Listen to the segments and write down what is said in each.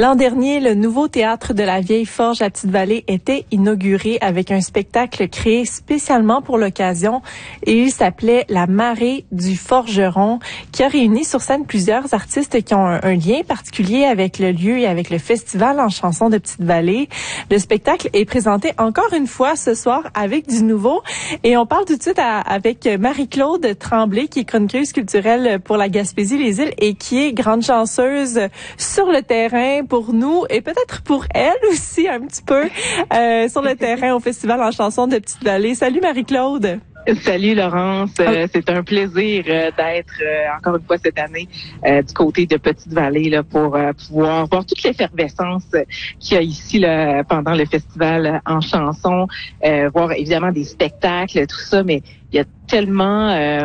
L'an dernier, le nouveau théâtre de la Vieille Forge à Petite-Vallée était inauguré avec un spectacle créé spécialement pour l'occasion et il s'appelait La Marée du Forgeron, qui a réuni sur scène plusieurs artistes qui ont un lien particulier avec le lieu et avec le festival en chansons de Petite-Vallée. Le spectacle est présenté encore une fois ce soir avec du nouveau et on parle tout de suite avec Marie-Claude Tremblay, qui est chroniqueuse culturelle pour la Gaspésie-les-Îles et qui est grande chanceuse sur le terrain pour nous et peut-être pour elle aussi un petit peu sur le terrain au Festival en chansons de Petite-Vallée. Salut Marie-Claude. Salut Laurence, c'est un plaisir d'être encore une fois cette année du côté de Petite-Vallée là, pour pouvoir voir toute l'effervescence qu'il y a ici là, pendant le festival en chansons, voir évidemment des spectacles, tout ça, mais il y a tellement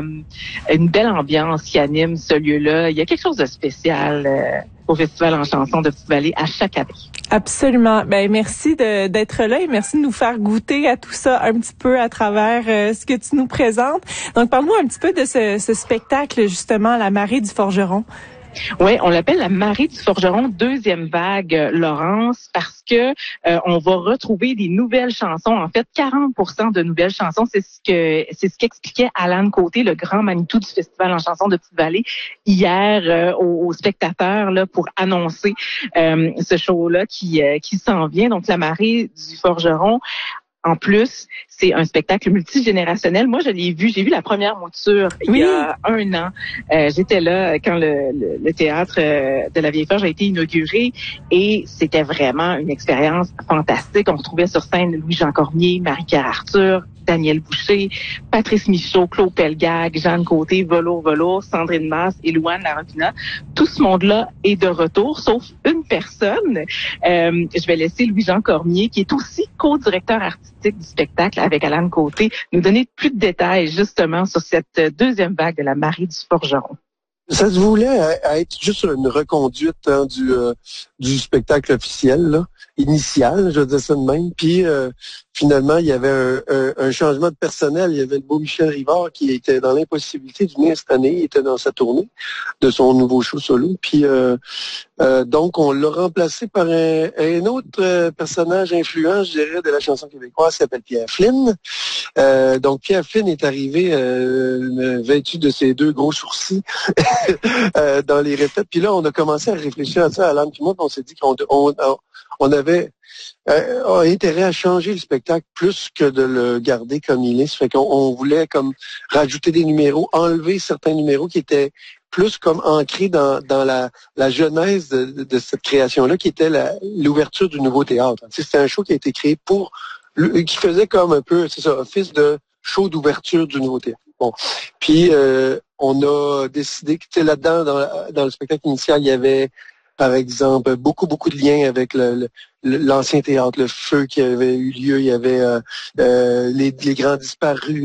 une belle ambiance qui anime ce lieu-là. Il y a quelque chose de spécial au Festival en chansons de Petite-Vallée à chaque année. Absolument. Ben merci d'être là et merci de nous faire goûter à tout ça un petit peu à travers ce que tu nous présentes. Donc parle-nous un petit peu de ce spectacle justement, La Marée du Forgeron. Oui, on l'appelle la Marée du Forgeron, deuxième vague, Laurence, parce que on va retrouver des nouvelles chansons. En fait, 40% de nouvelles chansons. C'est ce qu'expliquait Alan Côté, le grand Manitou du Festival en chansons de Petite-Vallée, hier aux spectateurs là pour annoncer ce show-là qui s'en vient. Donc, la Marée du Forgeron. En plus, c'est un spectacle multigénérationnel. Moi, j'ai vu la première mouture il y a un an. J'étais là quand le théâtre de la Vieille Forge a été inauguré et c'était vraiment une expérience fantastique. On retrouvait sur scène Louis-Jean Cormier, Marie-Pierre Arthur, Daniel Boucher, Patrice Michaud, Claude Pelgag, Jeanne Côté, Velours, Sandrine Masse et Louane Larocina. Tout ce monde-là est de retour, sauf une personne. Je vais laisser Louis-Jean Cormier, qui est aussi co-directeur artistique du spectacle avec Alan Côté, nous donner plus de détails justement sur cette deuxième vague de la Marée du Forgeron. Ça se voulait être juste une reconduite du spectacle officiel, là, initial, je veux dire ça de même. Puis finalement, il y avait un changement de personnel. Il y avait le beau Michel Rivard qui était dans l'impossibilité de venir cette année. Il était dans sa tournée de son nouveau show solo. Puis donc, on l'a remplacé par un autre personnage influent, je dirais, de la chanson québécoise, qui s'appelle Pierre Flynn. Donc, Pierre Flynn est arrivé vêtu de ses deux gros sourcils dans les répètes. Puis là, on a commencé à réfléchir à ça, Alan puis moi, puis on s'est dit qu'on avait intérêt à changer le spectacle plus que de le garder comme il est. Ça fait qu'on voulait comme rajouter des numéros, enlever certains numéros qui étaient plus comme ancrés dans la genèse de cette création-là, qui était l'ouverture du nouveau théâtre. C'était un show qui a été créé qui faisait comme un peu, c'est ça, office de show d'ouverture du nouveau théâtre. Bon. Puis on a décidé que là-dedans, dans le spectacle initial, il y avait, par exemple, beaucoup de liens avec l'ancien théâtre, le feu qui avait eu lieu, il y avait les grands disparus,